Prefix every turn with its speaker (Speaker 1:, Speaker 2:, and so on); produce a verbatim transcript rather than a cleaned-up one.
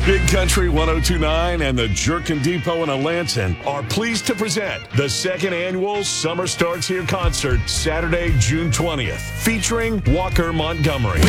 Speaker 1: Big Country one oh two point nine and the Jerkin Depot in Alanson are pleased to present the second annual Summer Starts Here concert Saturday, June twentieth, featuring Walker Montgomery.